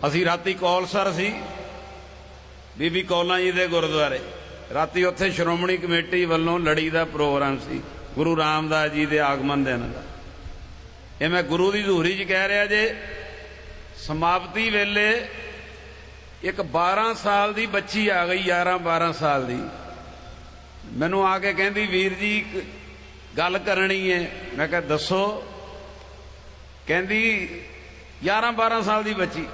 असी राती कौलसर सी बीबी कौला जी दे गुरुद्वारे राती उत्थे श्रोमणी कमेटी वालों लड़ी का प्रोग्राम सी गुरु रामदास जी के आगमन दिन का। ये मैं गुरु की धूरी च कह रहा जे समाप्ति वेले एक 12 साल की बच्ची आ गई 11-12 साल की मैनू आके कहती वीर जी गल करनी है। मैं कहा दसो। कहती 11-12 साल की बच्ची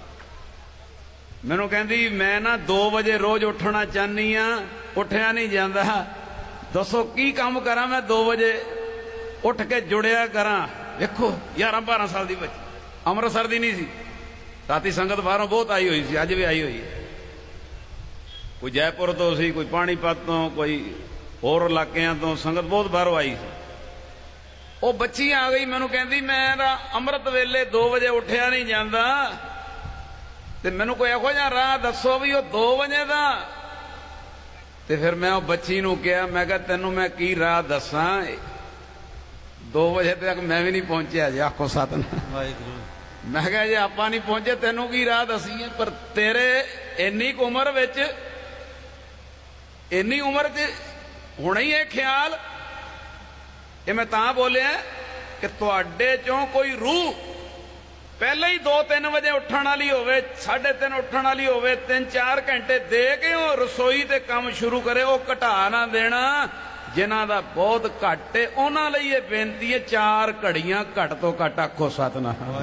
मैनू कहती मैं ना 2 बजे रोज उठना चाहनी हाँ उठया नहीं जाता दसो की काम करा मैं 2 बजे उठ के जुड़िया करा। देखो 11-12 साल की बच्ची अमृतसर की नहीं सी। राती संगत बाहरों बहुत आई हुई सी अज भी आई हुई है। कोई जयपुर तो सी कोई पानीपत तो कोई होर इलाकों तो संगत बहुत बाहरों आई सी। वो बच्ची आ गई मैनू कहती मैं अमृत वेले 2 बजे उठया नहीं जाता ते मैनू कोई इहो जिहा राह दसो भी वो 2 बजे का। ते फिर मैं वो बच्ची नू कहा मैं कहा तेनू मैं की राह दसा 2 बजे तक मैं भी नहीं पहुंचा जी। आखो सतनाम। मैं कहा जे आपां नहीं पहुंचे तेनू की राह दसी है पर तेरे इन्नी उम्र विच इन्नी उम्र च हुण ही ये ख्याल ये मैं तां बोलिया कि तुहाडे चों कोई रूह पहले ही 2-3 बजे उठण वाली होवे 3:30 उठण वाली होवे 3-4 घंटे दे के वो रसोई ते काम शुरू करे वो घटा ना देना। जिन्हां दा बहुत घट है उन्हां लई ये बेनती है 4 घड़ियां घट तो घट। आखो सतनाम।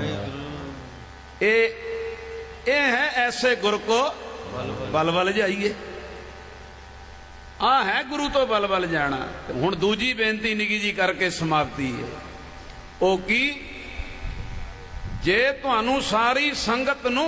ये है ऐसे गुरु को बल बल जाइए आ है गुरु तो बल बल जाना। हुण दूजी बेनती निकी जी करके समाप्ति है ओ की जे तुहानू सारी संगत नू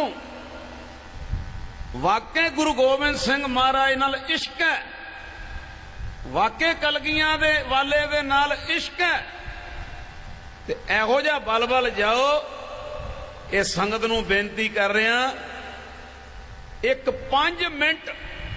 वाकई गुरु गोबिंद सिंह महाराज नाल इश्क है वाकई कलगियां दे वाले दे नाल इश्क है ते इहो जिहा बल बल जाओ। ये संगत नू बेनती कर रहा एक 5 मिनट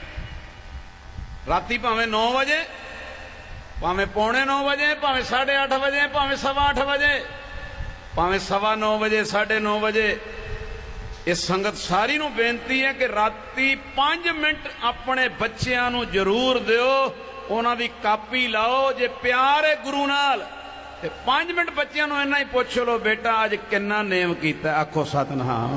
राती भावें 9 बजे भावें 8:45 बजे भावें 8:30 बजे भावें 8:15 बजे भावें 9:15 बजे 9:30 बजे इस संगत सारी नू बेनती है कि राती 5 मिनट अपने बच्चों नू जरूर दिओ उन्हां दी कापी लाओ। जे प्यार है गुरु नाल 5 मिनट बच्चों नू इन्ना ही पुछ लो बेटा अज किन्ना नेम कीता। आखो सतनाम।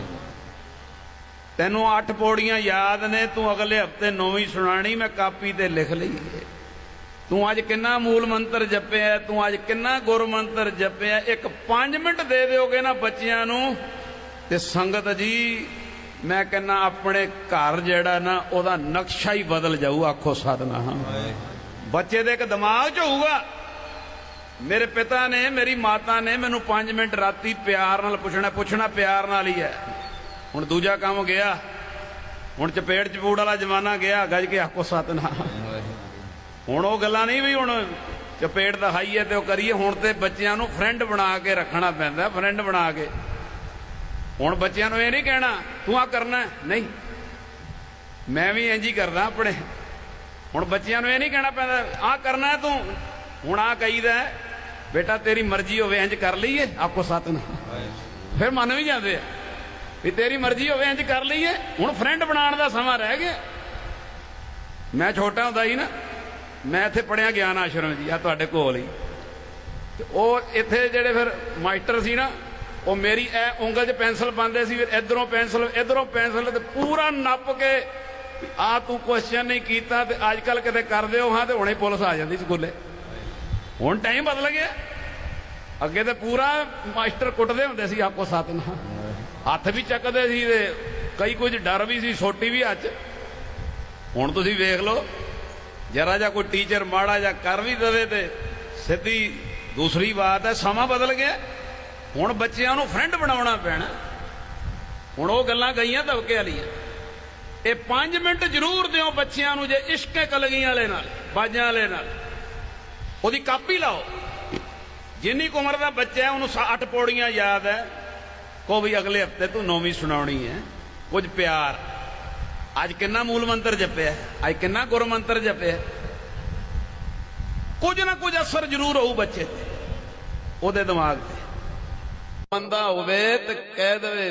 तेनू 8 पौड़ियां याद ने तू अगले हफ्ते 9वीं सुनानी मैं कापी ते लिख ली है। तू अज किन्ना मूल मंत्र जपिया तू अज किन्ना गुर मंत्र जपिया। एक 5 मिनट दे दोगे ना बच्चों नू ते संगत जी मैं कहना अपने घर जेड़ा ना ओदा नक्शा ही बदल जाऊ। आखो सतनाम। बच्चे दे एक दिमाग च होऊगा मेरे पिता ने मेरी माता ने मैनू 5 मिनट राती प्यार नाल पुछना प्यार नाल ही है। हुण दूजा काम गया हुण चपेड़ चपूड़ वाला जमाना गया गज के। आखो सतनाम। हुण वो गल्लां नहीं भी हुण चपेड़ दा हाईए ते करिए हुण ते बच्चों नू फ्रेंड बना के रखना पैंदा। फ्रेंड बना के हुण बच्चों नू ये नहीं कहना तू आ करना नहीं मैं भी इंज ही करदा अपने। हुण बच्चों नू ये नहीं कहना पैंदा आ करना तू हुण आ कहीदा बेटा तेरी मर्जी होवे इंज कर लईए। आखो सतनाम। फिर मन भी जाते भी तेरी मर्जी होवे इंज कर लईए। हुण फ्रेंड बनाने का समा रह गया। मैं छोटा हुंदा ही ना मैं इत्थे पढ़िया ज्ञान आश्रम जी आ तुहाडे कोल ही वो इत्थे जेड़े फिर मास्टर सी ना वो मेरी ए उंगल च पेंसिल पाते सी फिर इधरों पेंसिल ते पूरा नप के आ तू क्वेश्चन नहीं कीता ते अजकल किते कर दिओ हाँ ते हुणे पुलिस आ जांदी स्कूले। हुण टाइम बदल गया अगे तो पूरा मास्टर कुटदे हुंदे सी। आखो सतनाम। हथ भी चकदे सी ते कई कुछ डर भी सी सोटी भी हथ। हुण तुसीं वेख लो जरा जा कोई टीचर माड़ा जा कर भी दे ते सीधी दूसरी बात है समा बदल गया। हुण बच्चों नू फ्रेंड बनाउणा पैना। हुण वो गल्लां गईयां दबके वालियां। ये 5 मिनट जरूर दिओ बच्चों नू जे इश्क कलगियां वाले नाल बाजां वाले नाल ओदी कापी लाओ। जिन्नी उम्र का बच्चा है उन्होंने 8 पौड़ियां याद है को भी अगले हफ्ते तू 9वीं सुनानी है। कुछ प्यार अज किन्ना मूल मंत्र जपिया अज किन्ना गुर मंत्र जपिया कुछ ना कुछ असर जरूर होऊ बच्चे ते ओदे दिमाग ते। बंदा होवे ते कह दे